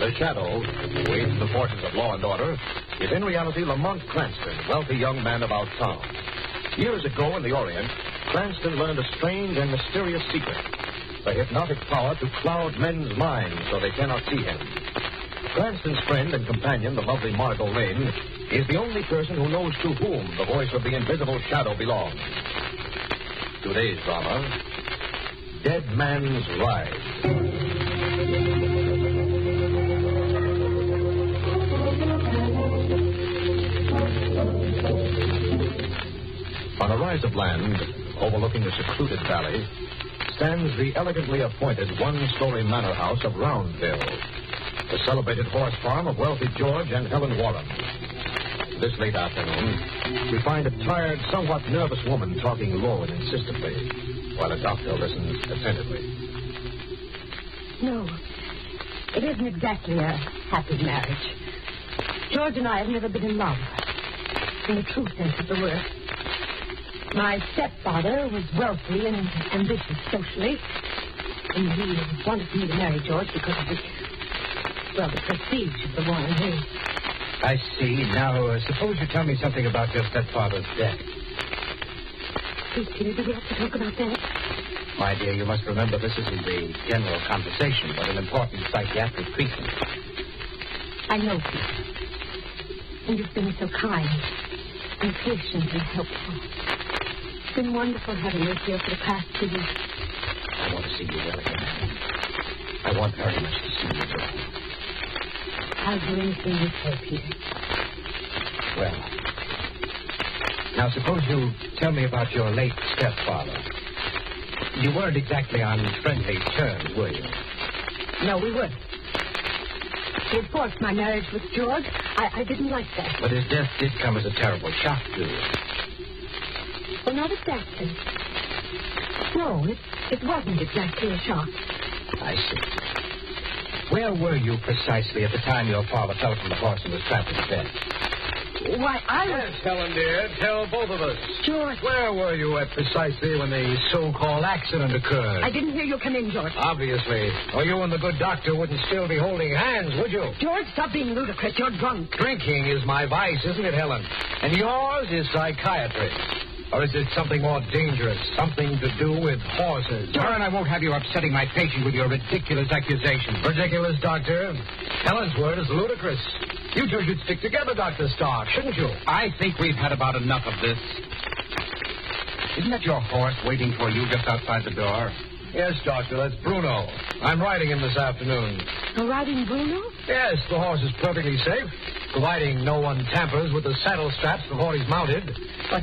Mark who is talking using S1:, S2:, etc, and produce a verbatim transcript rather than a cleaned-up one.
S1: The Shadow, who aids in the forces of law and order, is in reality Lamont Cranston, wealthy young man about town. Years ago in the Orient, Cranston learned a strange and mysterious secret, the hypnotic power to cloud men's minds so they cannot see him. Cranston's friend and companion, the lovely Margot Lane, is the only person who knows to whom the voice of the invisible Shadow belongs. Today's drama, Dead Man's Ride. On a rise of land overlooking a secluded valley stands the elegantly appointed one-story manor house of Roundville, the celebrated horse farm of wealthy George and Helen Warren. This late afternoon, we find a tired, somewhat nervous woman talking low and insistently, while a doctor listens attentively.
S2: No, it isn't exactly a happy marriage. George and I have never been in love, in the true sense of the word. My stepfather was wealthy and ambitious socially, and he wanted me to marry George because of the, well, the prestige of the Warren Hills.
S3: I see. Now, uh, suppose you tell me something about your stepfather's death.
S2: Please, Peter, do we have to talk about that?
S3: My dear, you must remember this isn't the general conversation, but an important psychiatric treatment.
S2: I know, Peter. And you've been so kind and patient and helpful. It's been wonderful having you here for the past two weeks.
S3: I want to see you well again. I want very much to see you well.
S2: I'll do anything you say, Peter.
S3: Well, now suppose you tell me about your late stepfather. You weren't exactly on friendly terms, were you?
S2: No, we weren't. He had forced my marriage with George. I, I didn't like that.
S3: But his death did come as a terrible shock to you.
S2: Well, not exactly. No, it, it wasn't exactly a shock.
S3: I see. Where were you precisely at the time your father fell from the horse and was trapped to death?
S2: Why, I was...
S1: Yes, Helen, dear. Tell both of us.
S2: George.
S3: Where were you at precisely when the so-called accident occurred?
S2: I didn't hear you come in, George.
S3: Obviously. Or you and the good doctor wouldn't still be holding hands, would you?
S2: George, stop being ludicrous. You're drunk.
S3: Drinking is my vice, isn't it, Helen? And yours is psychiatry. Or is it something more dangerous? Something to do with horses? Darn, I won't have you upsetting my patient with your ridiculous accusations. Ridiculous, Doctor? Helen's word is ludicrous. You two should stick together, Doctor Stark, shouldn't you? I think we've had about enough of this. Isn't that your horse waiting for you just outside the door? Yes, Doctor, that's Bruno. I'm riding him this afternoon.
S2: You're riding Bruno?
S3: Yes, the horse is perfectly safe, providing no one tampers with the saddle straps before he's mounted. But